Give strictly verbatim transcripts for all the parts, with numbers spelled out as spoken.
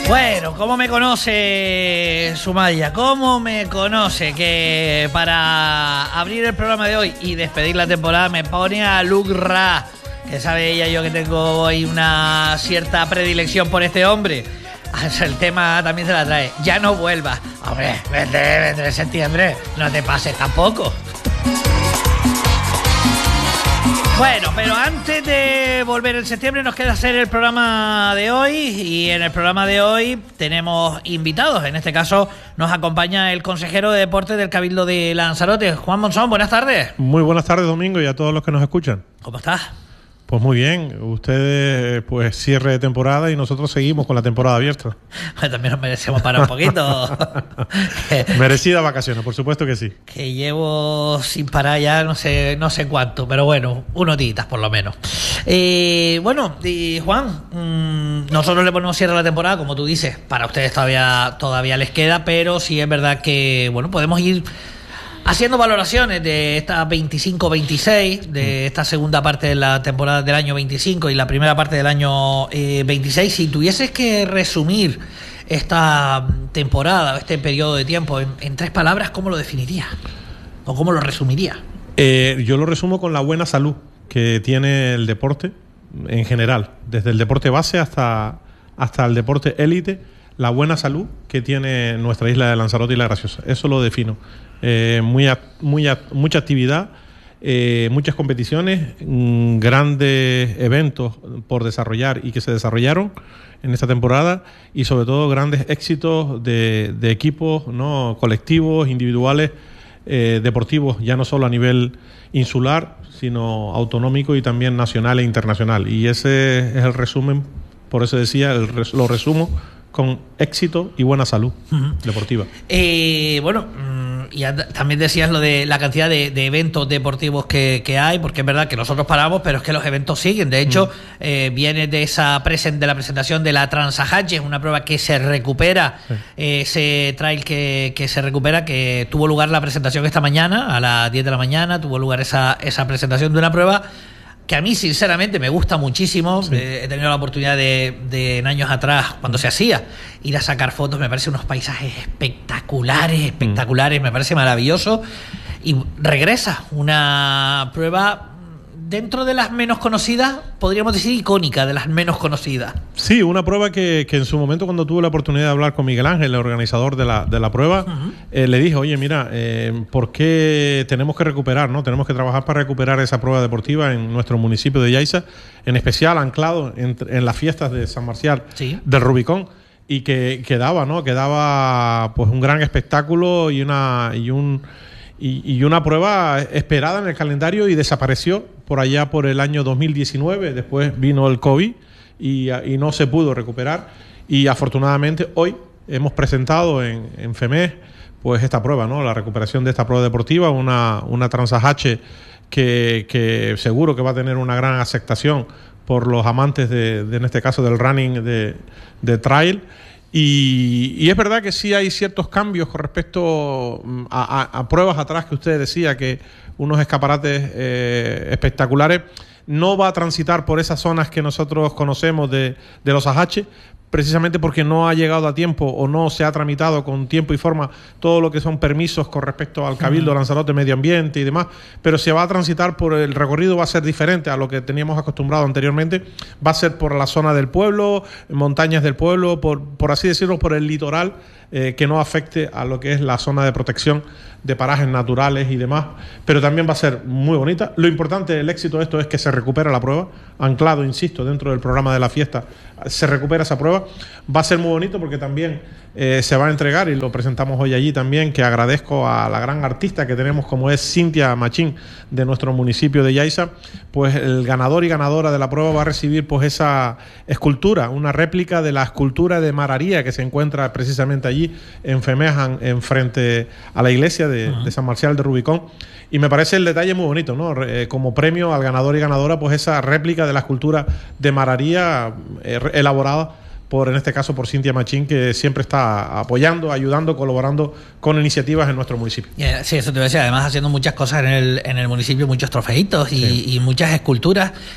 Bueno, ¿cómo me conoce Sumaya? ¿Cómo me conoce? Que para abrir el programa de hoy y despedir la temporada me pone a Luke Ra, que sabe ella yo que tengo hoy una cierta predilección por este hombre. El tema también se la trae. Ya no vuelvas. Hombre, vete, vete en septiembre. No te pases tampoco. Bueno, pero antes de volver en septiembre nos queda hacer el programa de hoy, y en el programa de hoy tenemos invitados. En este caso nos acompaña el consejero de Deportes del Cabildo de Lanzarote, Juan Monzón. Buenas tardes. Muy buenas tardes, Domingo, y a todos los que nos escuchan. ¿Cómo estás? Pues muy bien, ustedes pues cierre de temporada y nosotros seguimos con la temporada abierta. Pues también nos merecemos parar un poquito. Merecidas vacaciones, por supuesto que sí. Que llevo sin parar ya no sé no sé cuánto, pero bueno, unos días por lo menos. Eh, bueno, y Juan, mmm, nosotros le ponemos cierre a la temporada, como tú dices, para ustedes todavía, todavía les queda, pero sí es verdad que bueno, podemos ir haciendo valoraciones de esta veinticinco veintiséis, de esta segunda parte de la temporada del año veinticinco y la primera parte del año eh, veintiséis. Si tuvieses que resumir esta temporada, este periodo de tiempo, en, en tres palabras, ¿cómo lo definirías? ¿O cómo lo resumirías? Eh, yo lo resumo con la buena salud que tiene el deporte en general, desde el deporte base hasta, hasta el deporte élite. La buena salud que tiene nuestra isla de Lanzarote y La Graciosa. Eso lo defino. Eh, muy, muy, mucha actividad, eh, muchas competiciones, mm, grandes eventos por desarrollar y que se desarrollaron en esta temporada, y sobre todo grandes éxitos de, de equipos, ¿no? Colectivos, individuales, eh, deportivos, ya no solo a nivel insular, sino autonómico y también nacional e internacional. Y ese es el resumen, por eso decía, el, lo resumo con éxito y buena salud uh-huh. deportiva. Eh, bueno, y también decías lo de la cantidad de, de eventos deportivos que, que hay, porque es verdad que nosotros paramos, pero es que los eventos siguen. De hecho, uh-huh. eh, viene de esa presen, de la presentación de la Transahatche, una prueba que se recupera, sí. eh, ese trail que, que se recupera, que tuvo lugar la presentación esta mañana, a las diez de la mañana, tuvo lugar esa, esa presentación de una prueba que a mí sinceramente me gusta muchísimo. Sí. Eh, he tenido la oportunidad de, de en años atrás, cuando se hacía, ir a sacar fotos. Me parece unos paisajes espectaculares, espectaculares, mm. me parece maravilloso. Y regresa una prueba dentro de las menos conocidas, podríamos decir icónica, de las menos conocidas. Sí, una prueba que, que en su momento, cuando tuve la oportunidad de hablar con Miguel Ángel, el organizador de la, de la prueba, uh-huh. eh, le dije, oye, mira, eh, ¿por qué tenemos que recuperar, no? Tenemos que trabajar para recuperar esa prueba deportiva en nuestro municipio de Yaiza, en especial anclado en, en las fiestas de San Marcial, ¿sí? del Rubicón, y que, que daba, ¿no? Que daba pues un gran espectáculo y una y un y, y una prueba esperada en el calendario, y desapareció por allá por el año dos mil diecinueve. Después vino el COVID y, y no se pudo recuperar, y afortunadamente hoy hemos presentado en, en FEMES pues esta prueba, ¿no? La recuperación de esta prueba deportiva, una, una Transahatche que, que seguro que va a tener una gran aceptación por los amantes de, de en este caso del running de, de trail. Y, y es verdad que sí hay ciertos cambios con respecto a, a, a pruebas atrás que usted decía, que unos escaparates eh, espectaculares. No va a transitar por esas zonas que nosotros conocemos de, de los Ahatche, precisamente porque no ha llegado a tiempo o no se ha tramitado con tiempo y forma todo lo que son permisos con respecto al Cabildo de Lanzarote, Medio Ambiente y demás, pero se va a transitar por el recorrido, va a ser diferente a lo que teníamos acostumbrado anteriormente, va a ser por la zona del pueblo, montañas del pueblo, por, por así decirlo, por el litoral, eh, que no afecte a lo que es la zona de protección de parajes naturales y demás, pero también va a ser muy bonita. Lo importante del éxito de esto es que se recupera la prueba, anclado, insisto, dentro del programa de la fiesta, se recupera esa prueba. Va a ser muy bonito porque también eh, se va a entregar, y lo presentamos hoy allí también, que agradezco a la gran artista que tenemos como es Cintia Machín, de nuestro municipio de Yaiza. Pues el ganador y ganadora de la prueba va a recibir pues esa escultura, una réplica de la escultura de Mararía que se encuentra precisamente allí en Femejan, en frente a la iglesia de, uh-huh. de San Marcial de Rubicón. Y me parece el detalle muy bonito, ¿no? Eh, como premio al ganador y ganadora, pues esa réplica de la escultura de Mararía, eh, elaborada por, en este caso, por Cintia Machín, que siempre está apoyando, ayudando, colaborando con iniciativas en nuestro municipio. Yeah, sí, eso te voy a decir. Además, haciendo muchas cosas en el, en el municipio, muchos trofeitos y, sí. y muchas esculturas.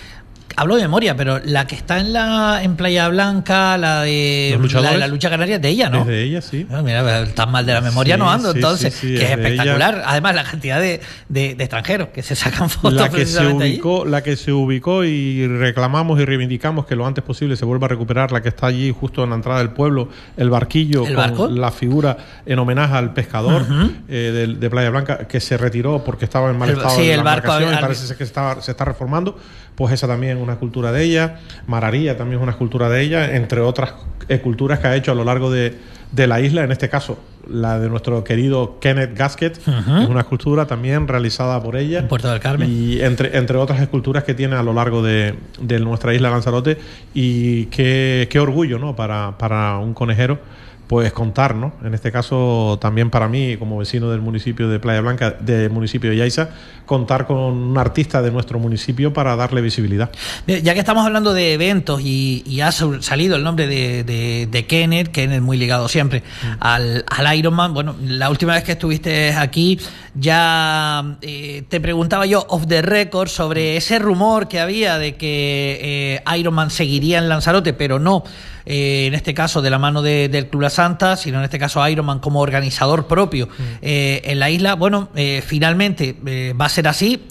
hablo de memoria, pero la que está en la en Playa Blanca, la de la, de la lucha canaria, es de ella, ¿no? Es de ella, sí. No, mira, tan mal de la memoria sí, no ando, sí, entonces, sí, sí, que es, es espectacular. Ella. Además, la cantidad de, de, de extranjeros que se sacan fotos la que se ubicó, allí. La que se ubicó y reclamamos y reivindicamos que lo antes posible se vuelva a recuperar, la que está allí justo en la entrada del pueblo, el barquillo ¿El con barco? La figura en homenaje al pescador uh-huh. eh, de, de Playa Blanca, que se retiró porque estaba en mal estado el, sí, de el la barco embarcación al, y parece que está, se está reformando. Pues esa también es una escultura de ella. Mararía también es una escultura de ella, entre otras esculturas que ha hecho a lo largo de, de la isla. En este caso, la de nuestro querido Kenneth Gasket, uh-huh. es una escultura también realizada por ella. En Puerto del Carmen. Y entre, entre otras esculturas que tiene a lo largo de, de nuestra isla Lanzarote. Y qué, qué orgullo, ¿no? Para, para un conejero, pues contar, ¿no? En este caso también para mí, como vecino del municipio de Playa Blanca, del municipio de Yaiza, contar con un artista de nuestro municipio para darle visibilidad. Ya que estamos hablando de eventos y, y ha salido el nombre de, de, de Kenneth, Kenneth muy ligado siempre mm. al, al Ironman. Bueno, la última vez que estuviste aquí ya eh, te preguntaba yo off the record sobre ese rumor que había de que eh, Ironman seguiría en Lanzarote, pero no Eh, en este caso de la mano de, del Club La Santa, sino en este caso Ironman como organizador propio mm. eh, en la isla. Bueno, eh, finalmente eh, va a ser así.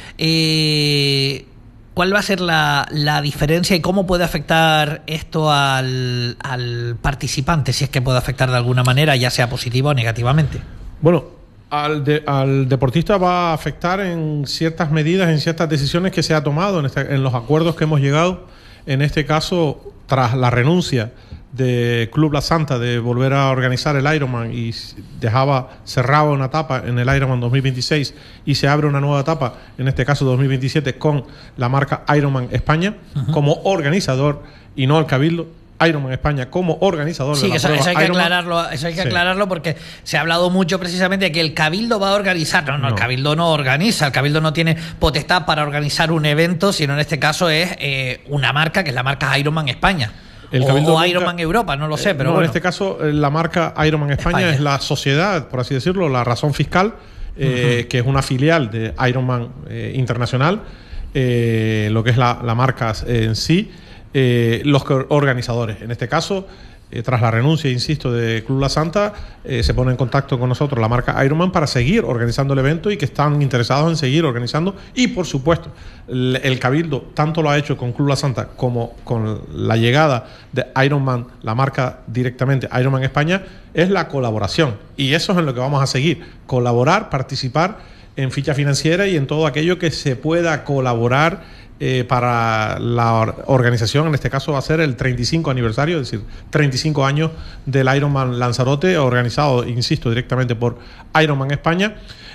Eh, ¿Cuál va a ser la, la diferencia y cómo puede afectar esto al, al participante, si es que puede afectar de alguna manera, ya sea positiva o negativamente? Bueno, Al, de, al deportista va a afectar en ciertas medidas, en ciertas decisiones que se ha tomado, en, este, en los acuerdos que hemos llegado. En este caso, tras la renuncia de Club La Santa de volver a organizar el Ironman y dejaba cerrada una etapa en el Ironman dos mil veintiséis y se abre una nueva etapa, en este caso dos mil veintisiete, con la marca Ironman España uh-huh. como organizador y no el Cabildo. Ironman España como organizador sí, de la eso, prueba eso hay que Ironman. aclararlo, eso hay que sí. aclararlo porque se ha hablado mucho precisamente de que el Cabildo va a organizar. No, no, no, el Cabildo no organiza, el Cabildo no tiene potestad para organizar un evento, sino en este caso es eh, una marca, que es la marca Ironman España. El o, o nunca, Ironman Europa, no lo sé, pero no, bueno. En este caso, la marca Ironman España, España es la sociedad, por así decirlo, la razón fiscal, eh, uh-huh. que es una filial de Ironman eh, Internacional, eh, lo que es la, la marca en sí. Eh, los organizadores, en este caso, eh, tras la renuncia, insisto, de Club La Santa, eh, se pone en contacto con nosotros la marca Ironman para seguir organizando el evento y que están interesados en seguir organizando. Y por supuesto, el, el Cabildo tanto lo ha hecho con Club La Santa como con la llegada de Ironman, la marca directamente Ironman España, es la colaboración. Y eso es en lo que vamos a seguir: colaborar, participar en ficha financiera y en todo aquello que se pueda colaborar Eh, para la organización. En este caso va a ser el treinta y cinco aniversario, es decir, treinta y cinco años del Ironman Lanzarote, organizado, insisto, directamente por Ironman España.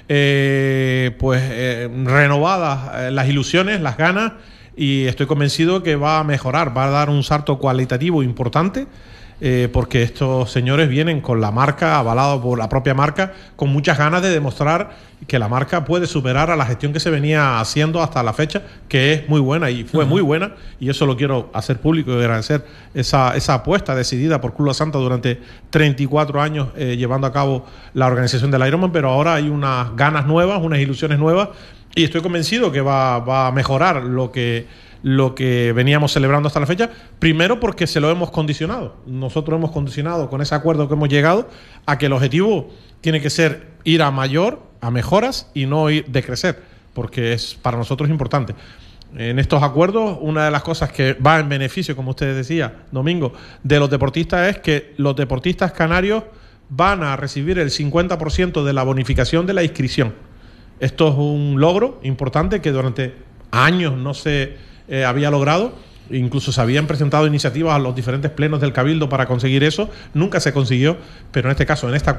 Eh, pues eh, renovadas eh, las ilusiones, las ganas, y estoy convencido que va a mejorar, va a dar un salto cualitativo importante. Eh, porque estos señores vienen con la marca, avalado por la propia marca, con muchas ganas de demostrar que la marca puede superar a la gestión que se venía haciendo hasta la fecha, que es muy buena y fue uh-huh. muy buena, y eso lo quiero hacer público y agradecer esa, esa apuesta decidida por Club La Santa durante treinta y cuatro años eh, llevando a cabo la organización del Ironman, pero ahora hay unas ganas nuevas, unas ilusiones nuevas, y estoy convencido que va, va a mejorar lo que lo que veníamos celebrando hasta la fecha, primero porque se lo hemos condicionado. Nosotros hemos condicionado con ese acuerdo que hemos llegado a que el objetivo tiene que ser ir a mayor, a mejoras y no ir decrecer, porque es para nosotros importante. En estos acuerdos, una de las cosas que va en beneficio, como usted decía, Domingo, de los deportistas es que los deportistas canarios van a recibir el cincuenta por ciento de la bonificación de la inscripción. Esto es un logro importante que durante años no se Eh, había logrado. Incluso se habían presentado iniciativas a los diferentes plenos del Cabildo para conseguir eso. Nunca se consiguió, pero en este caso, en esta